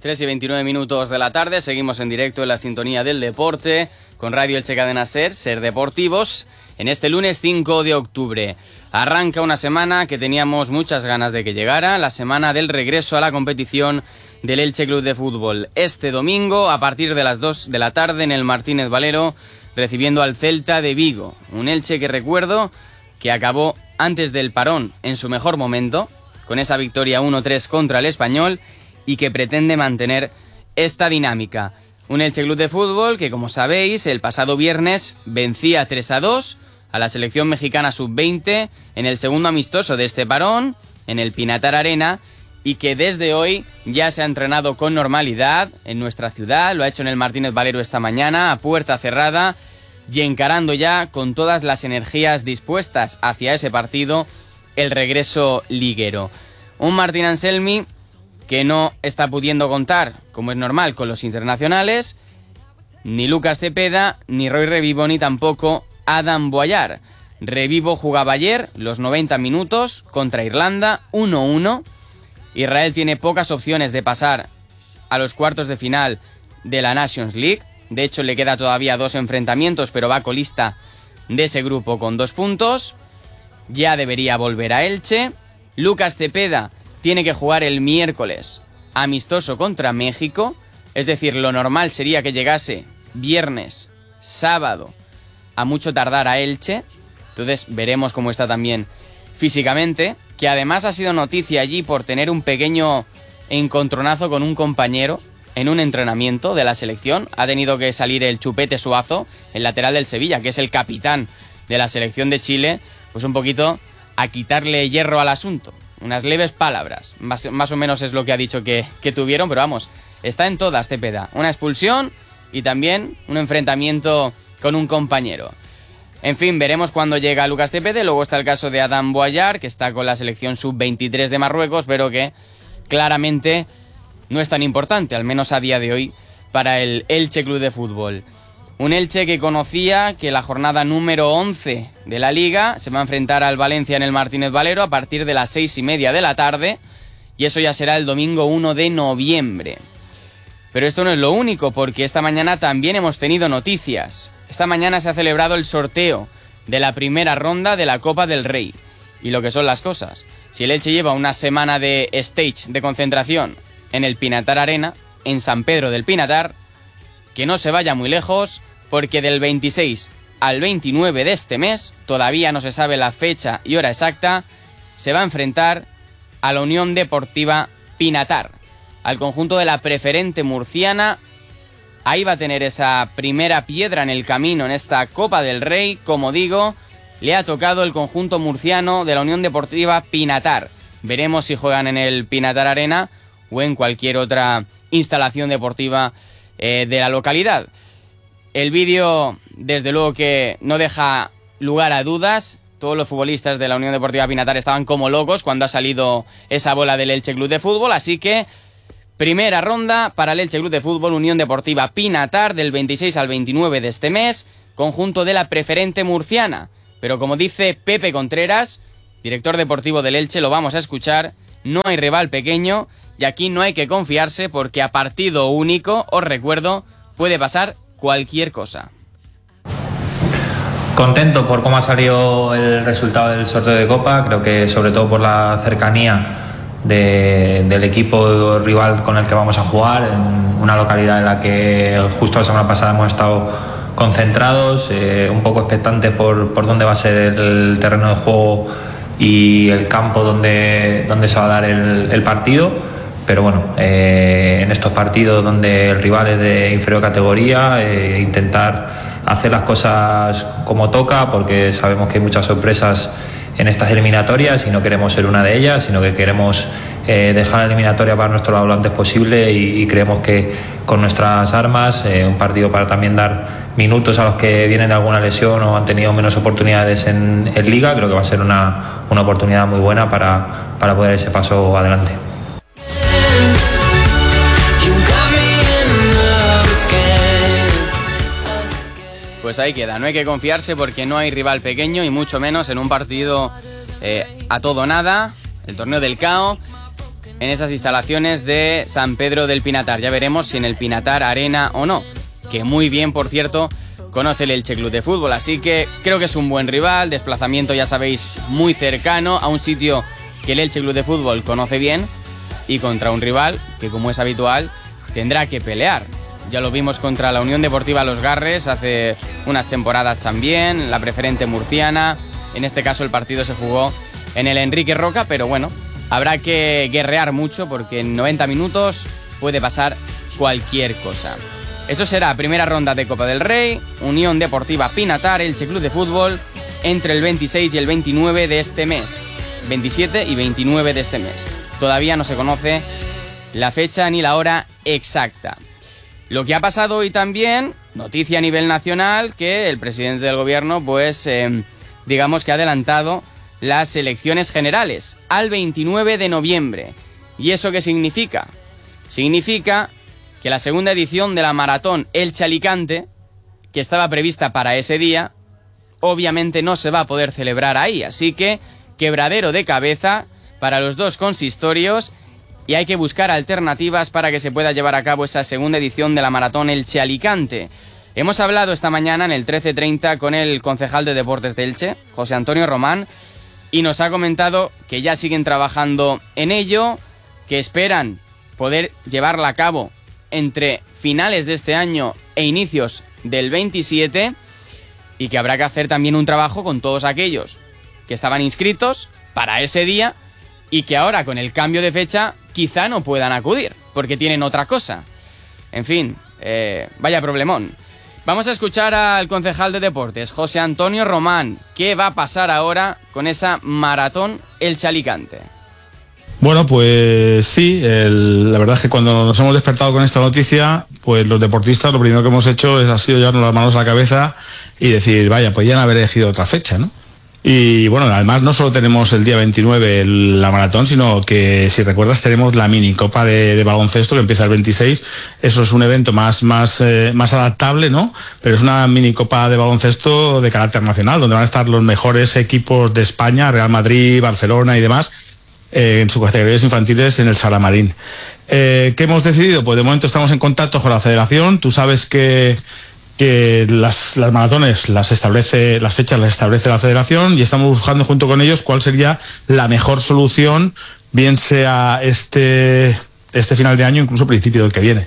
3:29 de la tarde, seguimos en directo en la sintonía del deporte con Radio Elche Cadena Ser Deportivos, en este lunes 5 de octubre. Arranca una semana que teníamos muchas ganas de que llegara, la semana del regreso a la competición del Elche Club de Fútbol. Este domingo, a partir de las 2 de la tarde, en el Martínez Valero, recibiendo al Celta de Vigo. Un Elche que recuerdo que acabó antes del parón en su mejor momento, con esa victoria 1-3 contra el Español, y que pretende mantener esta dinámica. Un Elche Club de Fútbol que, como sabéis, el pasado viernes vencía 3-2 a la selección mexicana sub-20 en el segundo amistoso de este parón, en el Pinatar Arena, y que desde hoy ya se ha entrenado con normalidad en nuestra ciudad. Lo ha hecho en el Martínez Valero esta mañana, a puerta cerrada, y encarando ya con todas las energías dispuestas hacia ese partido el regreso liguero. Un Martín Anselmi que no está pudiendo contar, como es normal, con los internacionales, ni Lucas Cepeda, ni Roy Revivo, ni tampoco Adam Boyar. Revivo jugaba ayer los 90 minutos contra Irlanda, 1-1. Israel tiene pocas opciones de pasar a los cuartos de final de la Nations League. De hecho, le queda todavía 2 enfrentamientos, pero va colista de ese grupo con 2 puntos. Ya debería volver a Elche. Lucas Cepeda tiene que jugar el miércoles amistoso contra México, es decir, lo normal sería que llegase viernes, sábado, a mucho tardar a Elche. Entonces veremos cómo está también físicamente, que además ha sido noticia allí por tener un pequeño encontronazo con un compañero en un entrenamiento de la selección. Ha tenido que salir el Chupete Suazo, el lateral del Sevilla, que es el capitán de la selección de Chile, pues un poquito a quitarle hierro al asunto. Unas leves palabras, más o menos es lo que ha dicho que tuvieron, pero vamos, está en todas Cepeda. Una expulsión y también un enfrentamiento con un compañero. En fin, veremos cuándo llega Lucas Cepeda. Luego está el caso de Adam Boyar, que está con la selección sub-23 de Marruecos, pero que claramente no es tan importante, al menos a día de hoy, para el Elche Club de Fútbol. Un Elche que conocía que la jornada número 11 de la Liga se va a enfrentar al Valencia en el Martínez Valero a partir de las 6:30 de la tarde, y eso ya será el domingo 1 de noviembre. Pero esto no es lo único, porque esta mañana también hemos tenido noticias. Esta mañana se ha celebrado el sorteo de la primera ronda de la Copa del Rey. Y lo que son las cosas. Si el Elche lleva una semana de stage, de concentración, en el Pinatar Arena, en San Pedro del Pinatar, que no se vaya muy lejos, porque del 26 al 29 de este mes, todavía no se sabe la fecha y hora exacta, se va a enfrentar a la Unión Deportiva Pinatar, al conjunto de la Preferente murciana. Ahí va a tener esa primera piedra en el camino en esta Copa del Rey. Como digo, le ha tocado el conjunto murciano de la Unión Deportiva Pinatar. Veremos si juegan en el Pinatar Arena o en cualquier otra instalación deportiva de la localidad. El vídeo, desde luego que no deja lugar a dudas. Todos los futbolistas de la Unión Deportiva Pinatar estaban como locos cuando ha salido esa bola del Elche Club de Fútbol, así que primera ronda para el Elche Club de Fútbol, Unión Deportiva Pinatar, del 26 al 29 de este mes, conjunto de la Preferente murciana. Pero como dice Pepe Contreras, director deportivo del Elche, lo vamos a escuchar, no hay rival pequeño y aquí no hay que confiarse porque a partido único, os recuerdo, puede pasar cualquier cosa. Contento por cómo ha salido el resultado del sorteo de Copa, creo que sobre todo por la cercanía del equipo rival con el que vamos a jugar, en una localidad en la que justo la semana pasada hemos estado concentrados, un poco expectantes por dónde va a ser el terreno de juego y el campo donde se va a dar el partido. Pero bueno, en estos partidos donde el rival es de inferior categoría, intentar hacer las cosas como toca, porque sabemos que hay muchas sorpresas en estas eliminatorias y no queremos ser una de ellas, sino que queremos dejar la eliminatoria para nuestro lado lo antes posible y creemos que con nuestras armas, un partido para también dar minutos a los que vienen de alguna lesión o han tenido menos oportunidades en Liga, creo que va a ser una oportunidad muy buena para poder dar ese paso adelante. Pues ahí queda, no hay que confiarse porque no hay rival pequeño y mucho menos en un partido a todo nada, el torneo del CAO, en esas instalaciones de San Pedro del Pinatar. Ya veremos si en el Pinatar Arena o no, que muy bien, por cierto, conoce el Elche Club de Fútbol. Así que creo que es un buen rival, desplazamiento, ya sabéis, muy cercano a un sitio que el Elche Club de Fútbol conoce bien y contra un rival que, como es habitual, tendrá que pelear. Ya lo vimos contra la Unión Deportiva Los Garres hace unas temporadas también, la preferente murciana. En este caso el partido se jugó en el Enrique Roca, pero bueno, habrá que guerrear mucho porque en 90 minutos puede pasar cualquier cosa. Eso será primera ronda de Copa del Rey, Unión Deportiva Pinatar, Elche Club de Fútbol, entre el 26 y el 29 de este mes. 27 y 29 de este mes. Todavía no se conoce la fecha ni la hora exacta. Lo que ha pasado hoy también, noticia a nivel nacional, que el presidente del gobierno, pues, digamos que ha adelantado las elecciones generales al 29 de noviembre. ¿Y eso qué significa? Significa que la segunda edición de la maratón Elche-Alicante, que estaba prevista para ese día, obviamente no se va a poder celebrar ahí. Así que quebradero de cabeza para los dos consistorios y hay que buscar alternativas para que se pueda llevar a cabo esa segunda edición de la maratón Elche-Alicante. Hemos hablado esta mañana en el 13:30 con el concejal de Deportes de Elche, José Antonio Román, y nos ha comentado que ya siguen trabajando en ello, que esperan poder llevarla a cabo entre finales de este año e inicios del 27 y que habrá que hacer también un trabajo con todos aquellos que estaban inscritos para ese día y que ahora con el cambio de fecha quizá no puedan acudir porque tienen otra cosa. En fin, vaya problemón. Vamos a escuchar al concejal de Deportes, José Antonio Román. ¿Qué va a pasar ahora con esa maratón Elche-Alicante? Bueno, pues sí, la verdad es que cuando nos hemos despertado con esta noticia, pues los deportistas lo primero que hemos hecho ha sido llevarnos las manos a la cabeza y decir, vaya, podían haber elegido otra fecha, ¿no? Y bueno, además no solo tenemos el día 29 la maratón, sino que, si recuerdas, tenemos la minicopa de baloncesto que empieza el 26. Eso es un evento más adaptable, ¿no? Pero es una minicopa de baloncesto de carácter nacional, donde van a estar los mejores equipos de España, Real Madrid, Barcelona y demás, en sus categorías infantiles en el Salamarín. ¿Qué hemos decidido? Pues de momento estamos en contacto con la federación. Tú sabes que las maratones las fechas las establece la federación y estamos buscando junto con ellos cuál sería la mejor solución, bien sea este final de año, incluso principio del que viene.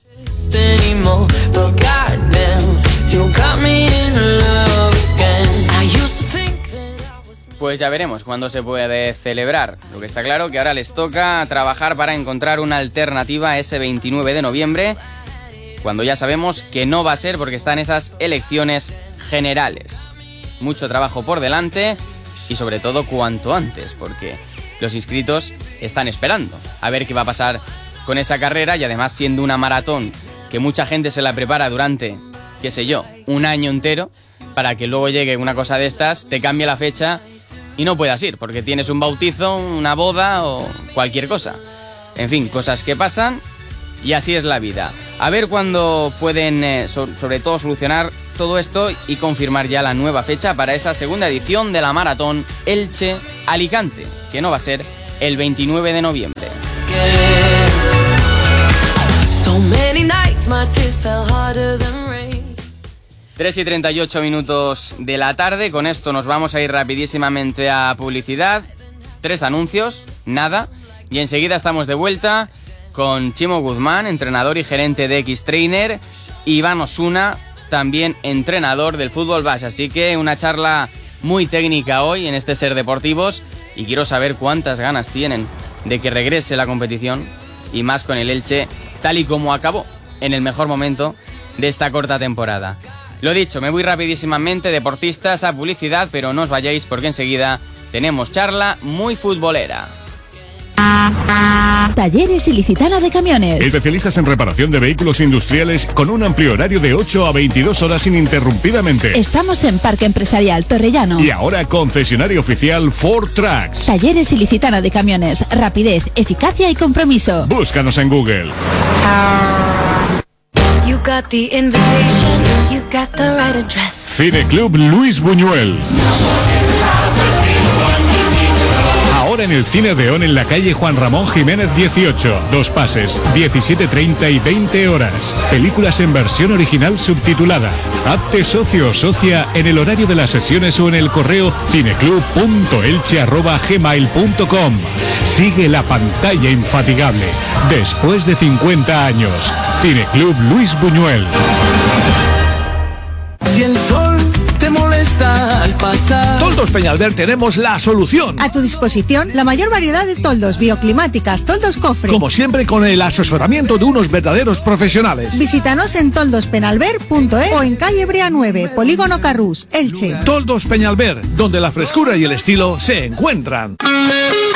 Pues ya veremos cuándo se puede celebrar. Lo que está claro que ahora les toca trabajar para encontrar una alternativa a ese 29 de noviembre, cuando ya sabemos que no va a ser porque están esas elecciones generales. Mucho trabajo por delante y sobre todo cuanto antes, porque los inscritos están esperando a ver qué va a pasar con esa carrera y además siendo una maratón que mucha gente se la prepara durante, qué sé yo, un año entero, para que luego llegue una cosa de estas, te cambie la fecha y no puedas ir porque tienes un bautizo, una boda o cualquier cosa. En fin, cosas que pasan. Y así es la vida. A ver cuándo pueden, sobre todo, solucionar todo esto y confirmar ya la nueva fecha para esa segunda edición de la maratón Elche-Alicante, que no va a ser el 29 de noviembre. 3:38 de la tarde. Con esto nos vamos a ir rapidísimamente a publicidad. 3 anuncios, nada. Y enseguida estamos de vuelta con Chimo Guzmán, entrenador y gerente de X-Trainer, y Iván Osuna, también entrenador del fútbol base. Así que una charla muy técnica hoy en este Ser Deportivos y quiero saber cuántas ganas tienen de que regrese la competición y más con el Elche tal y como acabó en el mejor momento de esta corta temporada. Lo dicho, me voy rapidísimamente, deportistas, a publicidad, pero no os vayáis porque enseguida tenemos charla muy futbolera. Talleres Ilicitana de Camiones. Especialistas en reparación de vehículos industriales con un amplio horario de 8 a 22 horas ininterrumpidamente. Estamos en Parque Empresarial Torrellano. Y ahora concesionario oficial Ford Trucks. Talleres Ilicitana de Camiones. Rapidez, eficacia y compromiso. Búscanos en Google. You got the invitation, you got the right address. Cineclub Luis Buñuel. Ahora en el Cine Odeón en la calle Juan Ramón Jiménez 18. 2 pases, 17:30 y 20 horas. Películas en versión original subtitulada. Hazte socio o socia en el horario de las sesiones o en el correo cineclub.elche@gmail.com. Sigue la pantalla infatigable. Después de 50 años. Cineclub Luis Buñuel. Si el sol te molesta al pasar. Toldos Peñalver tenemos la solución. A tu disposición la mayor variedad de toldos, bioclimáticas, toldos cofre. Como siempre, con el asesoramiento de unos verdaderos profesionales. Visítanos en toldospenalver.es o en calle Brea 9, Polígono Carrús, Elche. Toldos Peñalver, donde la frescura y el estilo se encuentran.